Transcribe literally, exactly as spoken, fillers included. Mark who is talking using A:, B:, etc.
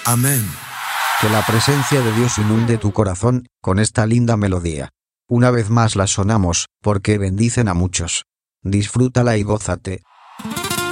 A: Amén.
B: Que la presencia de Dios inunde tu corazón con esta linda melodía. Una vez más la sonamos, porque bendicen a muchos. Disfrútala y gózate.